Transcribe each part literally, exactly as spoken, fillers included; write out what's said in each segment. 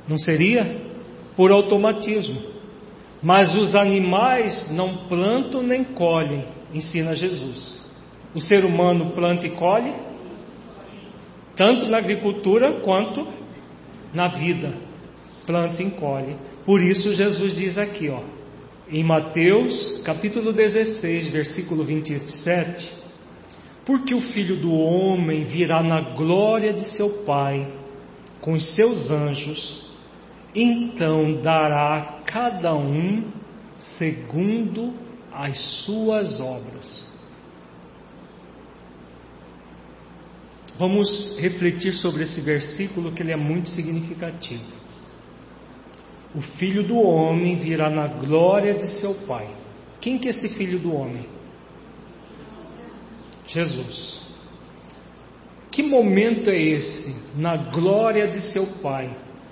Não seria? Por automatismo. Mas os animais não plantam nem colhem, ensina Jesus. O ser humano planta e colhe, tanto na agricultura quanto na vida. Planta e colhe. Por isso Jesus diz aqui, ó, em Mateus capítulo dezesseis, versículo vinte e sete: porque o Filho do Homem virá na glória de seu Pai com os seus anjos, então dará a cada um segundo as suas obras. Vamos refletir sobre esse versículo, que ele é muito significativo. O Filho do Homem virá na glória de seu Pai. Quem que é esse Filho do Homem? Jesus. Que momento é esse? Na glória de seu Pai,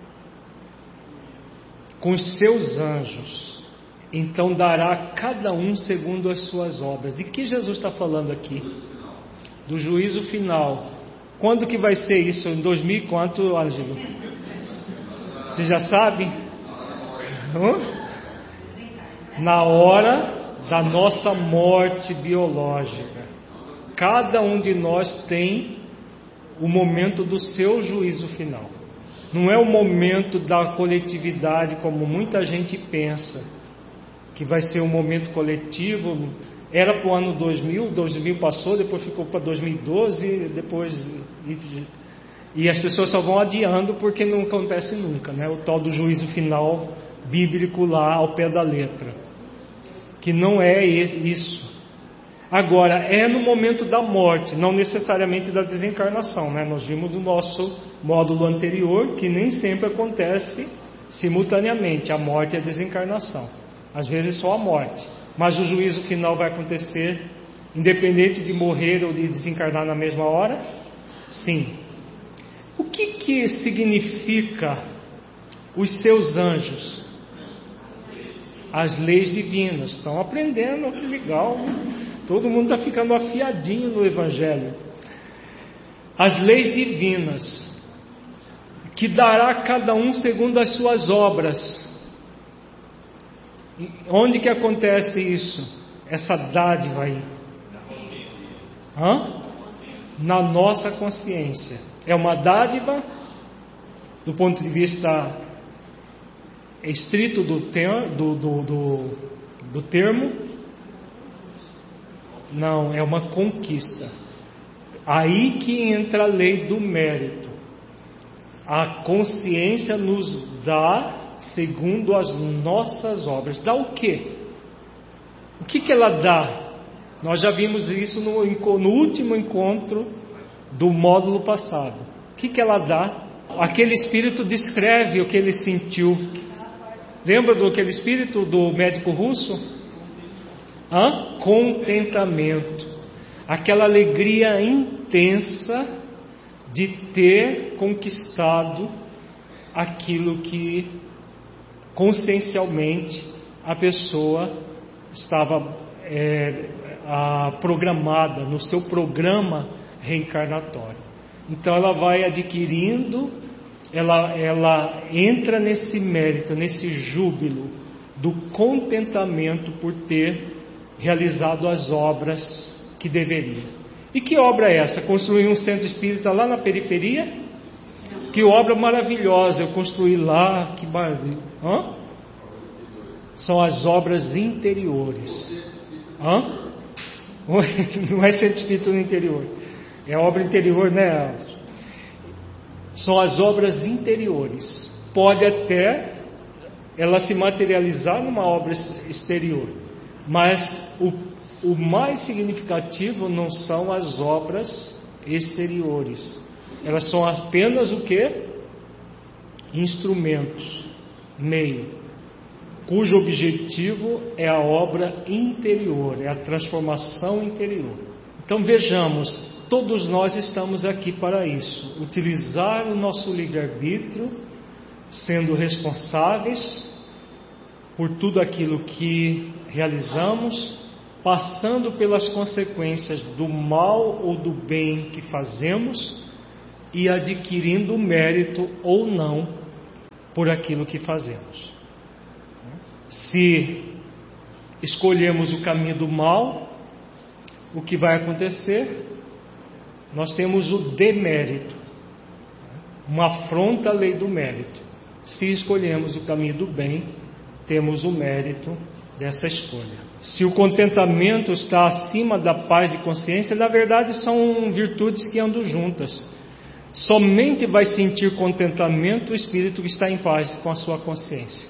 com os seus anjos, então dará a cada um segundo as suas obras. De que Jesus está falando aqui? Do juízo final. Quando que vai ser isso? Em dois mil e quanto, Ângelo? Você já sabe? Hã? Na hora da nossa morte biológica. Cada um de nós tem o momento do seu juízo final. Não é o momento da coletividade, como muita gente pensa, que vai ser um momento coletivo. Era para o ano dois mil, dois mil passou, depois ficou para dois mil e doze, depois... E, e as pessoas só vão adiando porque não acontece nunca, né? O tal do juízo final bíblico lá ao pé da letra. Que não é isso. Agora, é no momento da morte, não necessariamente da desencarnação, né? Nós vimos no nosso módulo anterior que nem sempre acontece simultaneamente a morte e a desencarnação. Às vezes só a morte. Mas o juízo final vai acontecer independente de morrer ou de desencarnar na mesma hora? Sim. O que que significa os seus anjos? As leis divinas. Estão aprendendo, que legal. Todo mundo está ficando afiadinho no Evangelho. As leis divinas, que dará a cada um segundo as suas obras. Onde que acontece isso? Essa dádiva aí? Hã? Na nossa consciência. É uma dádiva do ponto de vista estrito do, ter, do, do, do, do termo? Não, é uma conquista. Aí que entra a lei do mérito. A consciência nos dá segundo as nossas obras. Dá o quê? O que que ela dá? Nós já vimos isso no, no último encontro do módulo passado. O que que ela dá? Aquele espírito descreve o que ele sentiu. Lembra do aquele espírito do médico russo? Hã? Contentamento. Aquela alegria intensa de ter conquistado aquilo que consciencialmente a pessoa estava é, a, programada no seu programa reencarnatório. Então ela vai adquirindo, ela, ela entra nesse mérito, nesse júbilo do contentamento por ter realizado as obras que deveria. E que obra é essa? Construir um centro espírita lá na periferia? Que obra maravilhosa, eu construí lá, que maravilha. Hã? São as obras interiores. Hã? Não é centro espírita no interior, é obra interior, né? São as obras interiores. Pode até ela se materializar numa obra exterior, mas o, o mais significativo não são as obras exteriores. Elas são apenas o que? Instrumentos, meio, cujo objetivo é a obra interior, é a transformação interior. Então vejamos, todos nós estamos aqui para isso, utilizar o nosso livre-arbítrio, sendo responsáveis por tudo aquilo que realizamos, passando pelas consequências do mal ou do bem que fazemos e adquirindo mérito ou não por aquilo que fazemos. Se escolhermos o caminho do mal, o que vai acontecer? Nós temos o demérito, uma afronta à lei do mérito. Se escolhemos o caminho do bem, temos o mérito dessa escolha. Se o contentamento está acima da paz e consciência, na verdade são virtudes que andam juntas. Somente vai sentir contentamento o espírito que está em paz com a sua consciência.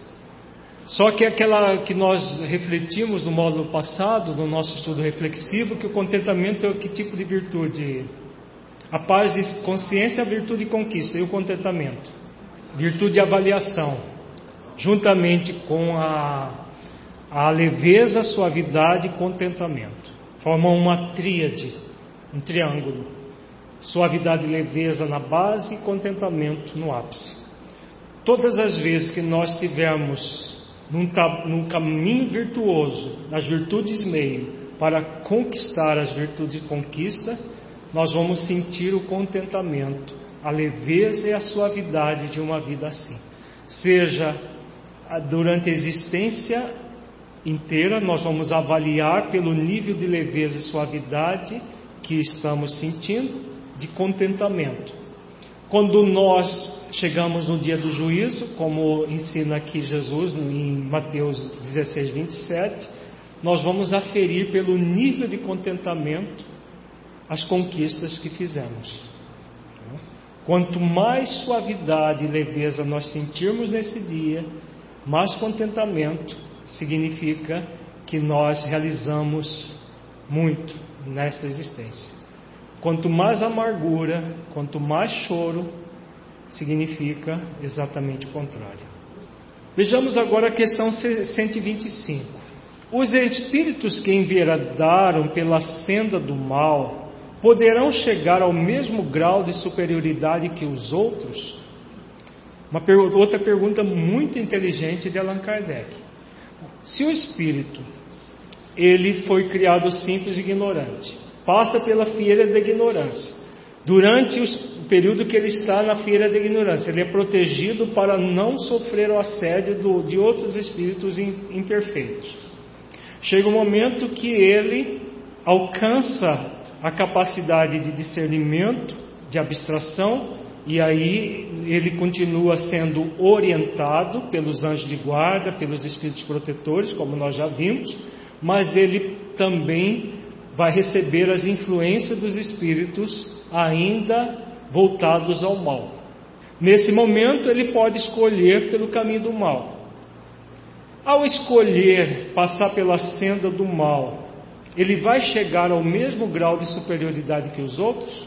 Só que aquela que nós refletimos no módulo passado, no nosso estudo reflexivo, que o contentamento é que tipo de virtude? A paz de consciência é a virtude de conquista, e o contentamento, virtude de avaliação, juntamente com a, a leveza, suavidade e contentamento. Formam uma tríade, um triângulo. Suavidade e leveza na base e contentamento no ápice. Todas as vezes que nós tivermos num, num caminho virtuoso, nas virtudes meio, para conquistar as virtudes de conquista, nós vamos sentir o contentamento, a leveza e a suavidade de uma vida assim. Seja durante a existência inteira, nós vamos avaliar pelo nível de leveza e suavidade que estamos sentindo, de contentamento. Quando nós chegamos no dia do juízo, como ensina aqui Jesus em Mateus dezesseis, vinte e sete, nós vamos aferir pelo nível de contentamento as conquistas que fizemos. Quanto mais suavidade e leveza nós sentirmos nesse dia, mais contentamento significa que nós realizamos muito nessa existência. Quanto mais amargura, quanto mais choro, significa exatamente o contrário. Vejamos agora a questão cento e vinte e cinco. Os espíritos que enveredaram pela senda do mal poderão chegar ao mesmo grau de superioridade que os outros? Uma per... outra pergunta muito inteligente de Allan Kardec. Se o espírito ele foi criado simples e ignorante, passa pela fieira da ignorância, durante o período que ele está na fieira da ignorância, ele é protegido para não sofrer o assédio do, de outros espíritos imperfeitos. Chega um momento que ele alcança a capacidade de discernimento, de abstração, e aí ele continua sendo orientado pelos anjos de guarda, pelos espíritos protetores, como nós já vimos, mas ele também vai receber as influências dos espíritos ainda voltados ao mal. Nesse momento ele pode escolher pelo caminho do mal. Ao escolher passar pela senda do mal, ele vai chegar ao mesmo grau de superioridade que os outros?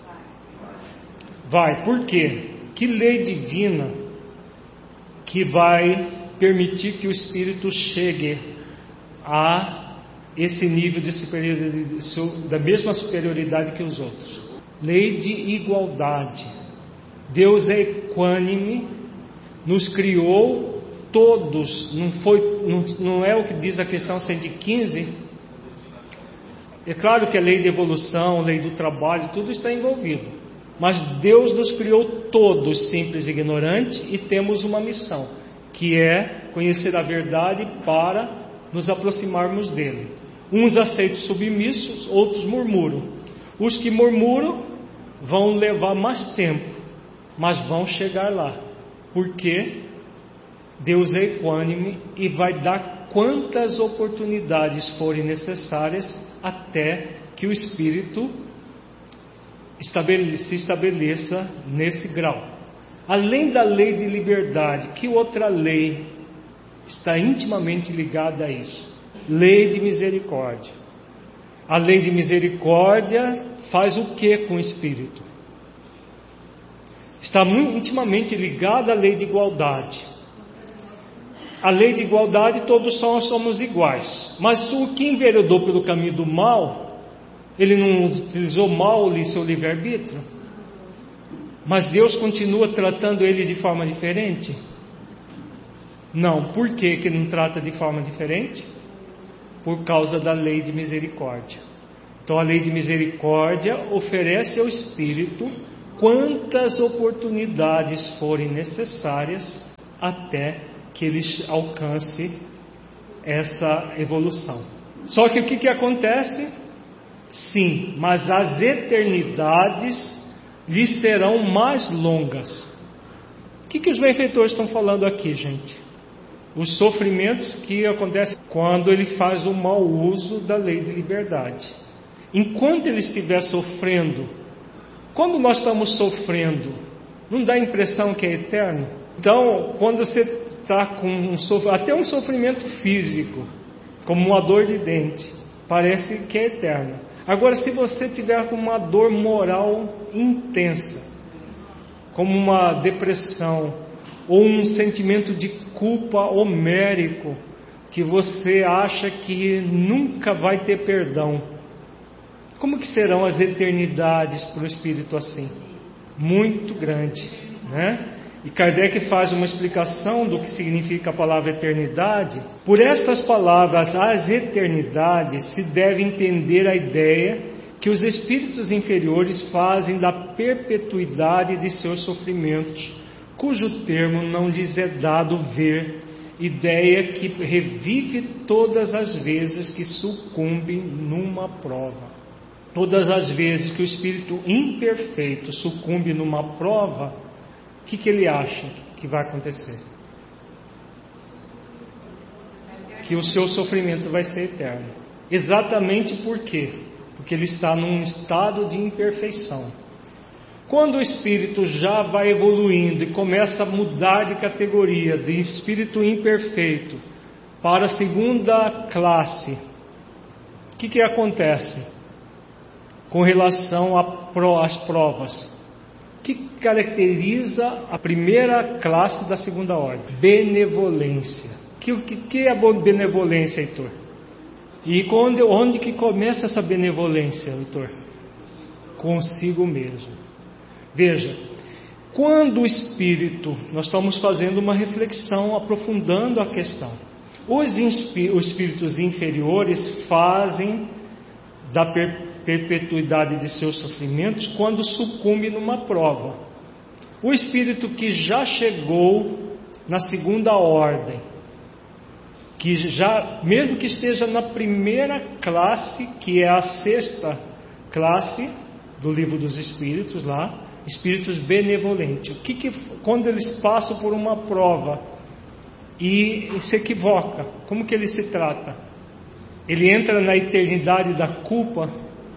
Vai. Por quê? Que lei divina que vai permitir que o espírito chegue a esse nível de superioridade, da mesma superioridade que os outros? Lei de igualdade. Deus é equânime, nos criou todos, não, foi, não, não é o que diz a questão cento e quinze? É claro que a lei de evolução, a lei do trabalho, tudo está envolvido. Mas Deus nos criou todos simples e ignorantes e temos uma missão, que é conhecer a verdade para nos aproximarmos dele. Uns aceitam submissos, outros murmuram. Os que murmuram vão levar mais tempo, mas vão chegar lá, porque Deus é equânime e vai dar quantas oportunidades forem necessárias até que o espírito estabele- se estabeleça nesse grau. Além da lei de liberdade, que outra lei está intimamente ligada a isso? Lei de misericórdia. A lei de misericórdia faz o que com o espírito? Está muito intimamente ligada à lei de igualdade. A lei de igualdade, todos somos iguais. Mas o que enveredou pelo caminho do mal, ele não utilizou mal ali seu livre-arbítrio? Mas Deus continua tratando ele de forma diferente? Não. Por que que não trata de forma diferente? Por causa da lei de misericórdia. Então a lei de misericórdia oferece ao espírito quantas oportunidades forem necessárias até que ele alcance essa evolução. Só que o que, que acontece? Sim, mas as eternidades lhes serão mais longas. O que, que os benfeitores estão falando aqui, gente? Os sofrimentos que acontecem quando ele faz o mau uso da lei de liberdade. Enquanto ele estiver sofrendo, quando nós estamos sofrendo, não dá a impressão que é eterno? Então, quando você está com um sof... até um sofrimento físico, como uma dor de dente, parece que é eterno. Agora, se você tiver com uma dor moral intensa, como uma depressão, ou um sentimento de culpa homérico, que você acha que nunca vai ter perdão, como que serão as eternidades para o espírito assim? Muito grande, né? E Kardec faz uma explicação do que significa a palavra eternidade. Por essas palavras, as eternidades, se deve entender a ideia que os espíritos inferiores fazem da perpetuidade de seus sofrimentos, cujo termo não lhes é dado ver, ideia que revive todas as vezes que sucumbe numa prova. Todas as vezes que o espírito imperfeito sucumbe numa prova, o que, que ele acha que vai acontecer? Que o seu sofrimento vai ser eterno. Exatamente por quê? Porque ele está num estado de imperfeição. Quando o espírito já vai evoluindo e começa a mudar de categoria, de espírito imperfeito para a segunda classe, o que, que acontece com relação às provas? O que caracteriza a primeira classe da segunda ordem? Benevolência. O que, que, que é a benevolência, Heitor? E onde, onde que começa essa benevolência, Heitor? Consigo mesmo. Veja, quando o espírito, nós estamos fazendo uma reflexão, aprofundando a questão. Os, inspi, os espíritos inferiores fazem da per, perpetuidade de seus sofrimentos quando sucumbe numa prova. O espírito que já chegou na segunda ordem, que já, mesmo que esteja na primeira classe, que é a sexta classe do Livro dos Espíritos lá, espíritos benevolentes, o que que, quando eles passam por uma prova e se equivoca, como que ele se trata? Ele entra na eternidade da culpa?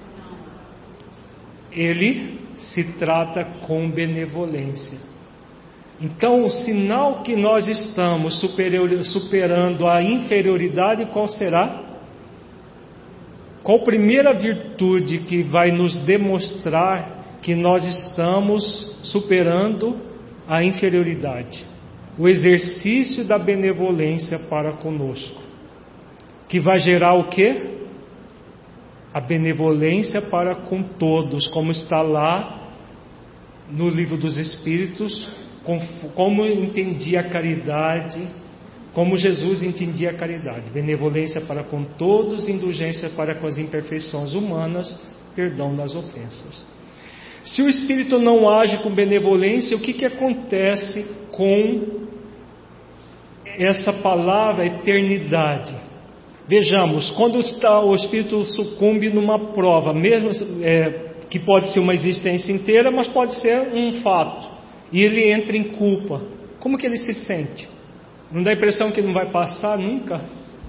Ele se trata com benevolência. Então, o sinal que nós estamos superior, superando a inferioridade, qual será? Qual a primeira virtude que vai nos demonstrar que nós estamos superando a inferioridade? O exercício da benevolência para conosco, que vai gerar o quê? A benevolência para com todos, como está lá no Livro dos Espíritos, como entendia a caridade, como Jesus entendia a caridade: benevolência para com todos, indulgência para com as imperfeições humanas, perdão das ofensas. Se o espírito não age com benevolência, o que, que acontece com essa palavra eternidade? Vejamos, quando está, o espírito sucumbe numa prova, mesmo é, que pode ser uma existência inteira, mas pode ser um fato, e ele entra em culpa, como que ele se sente? Não dá a impressão que não vai passar nunca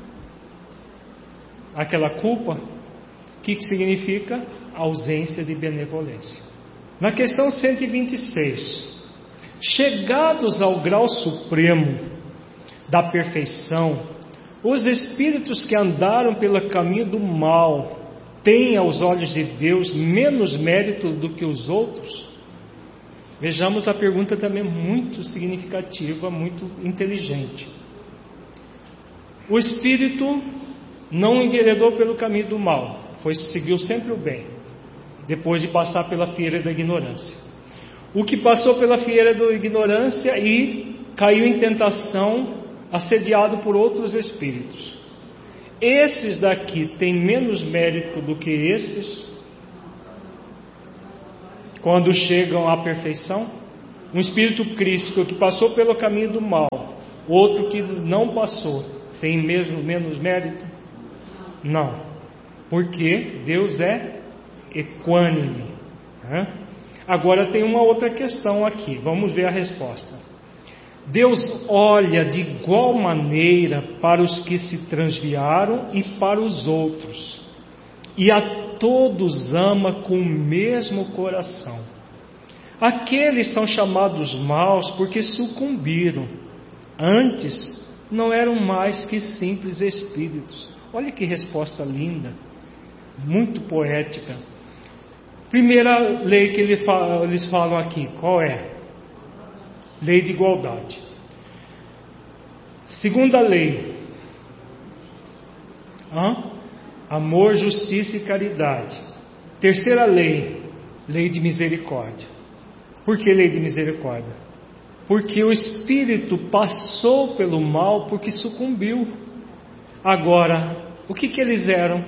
aquela culpa? O que, que significa? Ausência de benevolência. Na questão cento e vinte e seis, chegados ao grau supremo da perfeição, os espíritos que andaram pelo caminho do mal têm aos olhos de Deus menos mérito do que os outros? Vejamos a pergunta também muito significativa, muito inteligente. O espírito não enveredou pelo caminho do mal, foi, seguiu sempre o bem, depois de passar pela fieira da ignorância. O que passou pela fieira da ignorância e caiu em tentação, assediado por outros espíritos. Esses daqui têm menos mérito do que esses quando chegam à perfeição? um espírito crístico que passou pelo caminho do mal, outro que não passou, tem mesmo menos mérito? Não, porque Deus é equânime. Né? Agora tem uma outra questão aqui, vamos ver a resposta. Deus olha de igual maneira para os que se transviaram e para os outros, e a todos ama com o mesmo coração. Aqueles são chamados maus porque sucumbiram. Antes não eram mais que simples espíritos. Olha que resposta linda, muito poética. Primeira lei que eles falam aqui, qual é? Lei de igualdade. Segunda lei, Hã? amor, justiça e caridade. Terceira lei, lei de misericórdia. Por que lei de misericórdia? Porque o espírito passou pelo mal porque sucumbiu. Agora, o que que eles eram?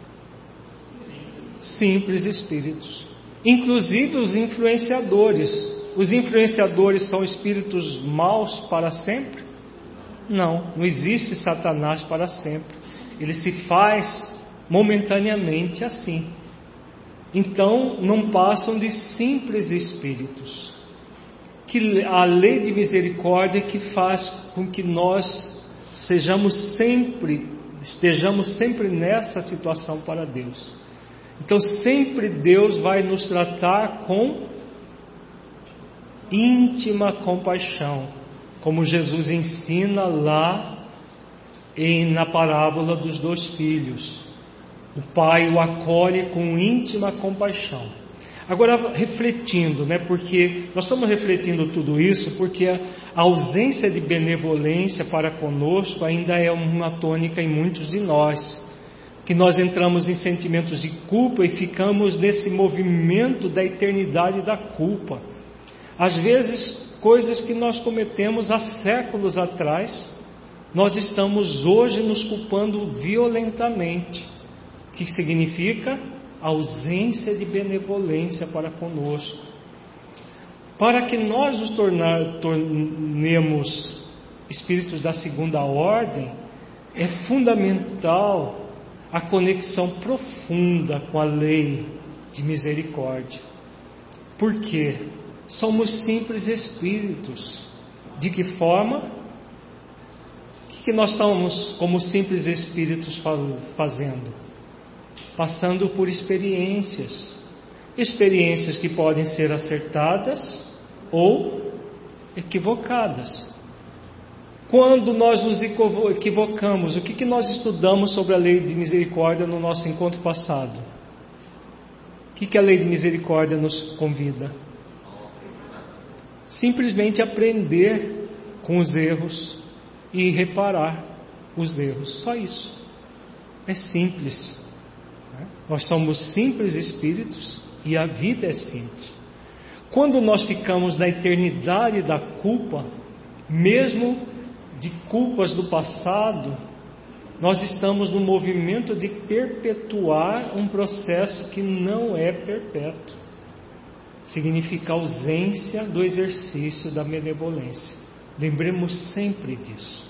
Simples espíritos. Inclusive os influenciadores. Os influenciadores são espíritos maus para sempre? Não, não existe Satanás para sempre. Ele se faz momentaneamente assim. Então, não passam de simples espíritos. Que a lei de misericórdia que faz com que nós sejamos sempre, estejamos sempre nessa situação para Deus. Então, sempre Deus vai nos tratar com íntima compaixão, como Jesus ensina lá em, na parábola dos dois filhos. O pai o acolhe com íntima compaixão. Agora, refletindo, né, porque nós estamos refletindo tudo isso porque a ausência de benevolência para conosco ainda é uma tônica em muitos de nós, que nós entramos em sentimentos de culpa e ficamos nesse movimento da eternidade da culpa. Às vezes, coisas que nós cometemos há séculos atrás, nós estamos hoje nos culpando violentamente. O que significa? Ausência de benevolência para conosco. Para que nós nos tornar, tornemos espíritos da segunda ordem, é fundamental a conexão profunda com a lei de misericórdia. Por quê? Somos simples espíritos. De que forma? O que nós estamos como simples espíritos fazendo? Passando por experiências, experiências que podem ser acertadas ou equivocadas. Quando nós nos equivocamos, o que, que nós estudamos sobre a lei de misericórdia no nosso encontro passado? O que, que a lei de misericórdia nos convida? Simplesmente aprender com os erros e reparar os erros, só isso. É simples. Nós somos simples espíritos e a vida é simples. Quando nós ficamos na eternidade da culpa, mesmo de culpas do passado, nós estamos no movimento de perpetuar um processo que não é perpétuo. Significa ausência do exercício da benevolência. Lembremos sempre disso.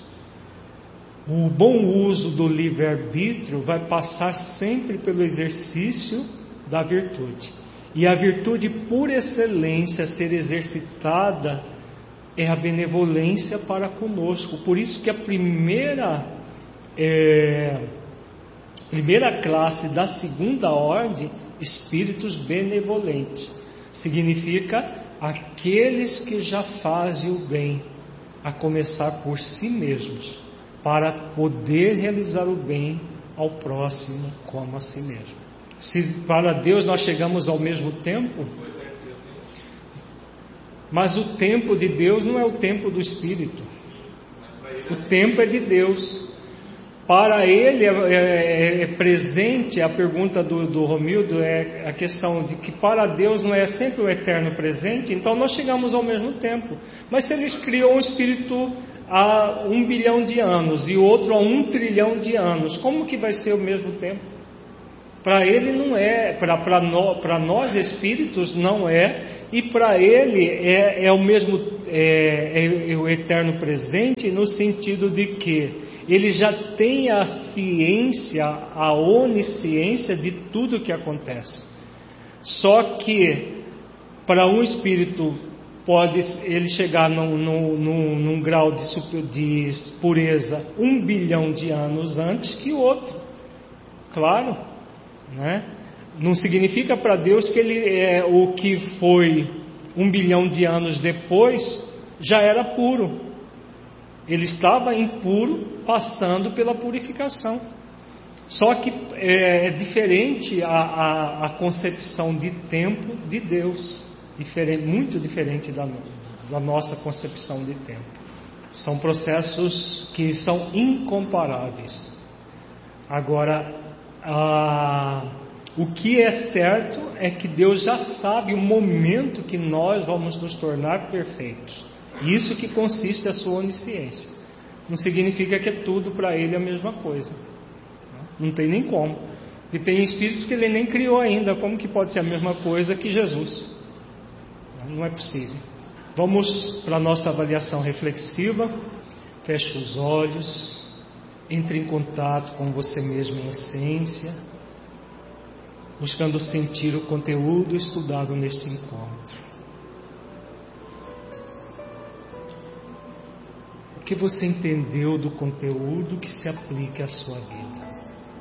O bom uso do livre-arbítrio vai passar sempre pelo exercício da virtude. E a virtude por excelência a ser exercitada é a benevolência para conosco. Por isso que a primeira, é, primeira classe da segunda ordem, espíritos benevolentes, significa aqueles que já fazem o bem, a começar por si mesmos, para poder realizar o bem ao próximo como a si mesmo. Se para Deus nós chegamos ao mesmo tempo, mas o tempo de Deus não é o tempo do Espírito. O tempo é de Deus. Para Ele é, é, é presente, a pergunta do, do Romildo é a questão de que para Deus não é sempre o eterno presente, então nós chegamos ao mesmo tempo. Mas se Ele criou um Espírito há um bilhão de anos e outro há um trilhão de anos, como que vai ser o mesmo tempo? Para ele não é, para no, nós espíritos não é, e para ele é, é o mesmo, é, é o eterno presente, no sentido de que ele já tem a ciência, a onisciência de tudo que acontece. Só que para um espírito pode ele chegar num, num, num, num grau de, de pureza um bilhão de anos antes que o outro, claro, né? Não significa para Deus que ele é o que foi um bilhão de anos depois já era puro. Ele estava impuro, passando pela purificação. Só que é, é diferente a, a, a concepção de tempo de Deus, diferente, muito diferente da, da nossa concepção de tempo. São processos que são incomparáveis. Agora, a, o que é certo é que Deus já sabe o momento que nós vamos nos tornar perfeitos. Isso que consiste a sua onisciência. Não significa que é tudo para ele a mesma coisa. Não tem nem como. E tem espíritos que ele nem criou ainda. Como que pode ser a mesma coisa que Jesus? Não é possível. Vamos para a nossa avaliação reflexiva. Feche os olhos. Entre em contato com você mesmo em essência, buscando sentir o conteúdo estudado neste encontro. O que você entendeu do conteúdo que se aplique à sua vida?